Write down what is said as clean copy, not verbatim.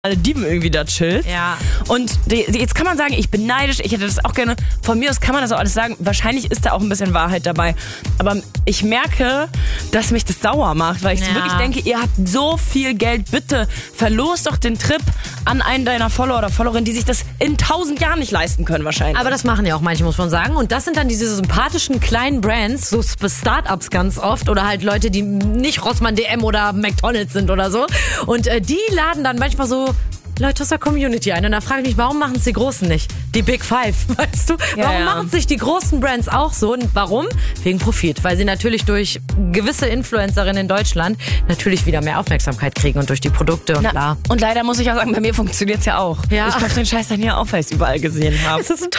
Dieben irgendwie da chillt. Ja. Und jetzt kann man sagen, ich bin neidisch, ich hätte das auch gerne. Von mir aus kann man das auch alles sagen. Wahrscheinlich ist da auch ein bisschen Wahrheit dabei. Aber ich merke, dass mich das sauer macht, weil ich so wirklich denke, ihr habt so viel Geld, bitte verlost doch den Trip an einen deiner Follower oder Followerinnen, die sich das in 1000 Jahren nicht leisten können wahrscheinlich. Aber das machen ja auch manche, muss man sagen. Und das sind dann diese sympathischen kleinen Brands, so Startups ganz oft oder halt Leute, die nicht Rossmann DM oder McDonald's sind oder so. Und die laden dann manchmal so Leute aus der Community ein. Und da frage ich mich, warum machen es die Großen nicht? Die Big Five, weißt du? Warum machen sich die großen Brands auch so? Und warum? Wegen Profit. Weil sie natürlich durch gewisse Influencerinnen in Deutschland natürlich wieder mehr Aufmerksamkeit kriegen und durch die Produkte und bla. Und leider muss ich auch sagen, bei mir funktioniert es ja auch. Ja. Ich kaufe den Scheiß dann ja auch, weil ich es überall gesehen habe. Es ist ein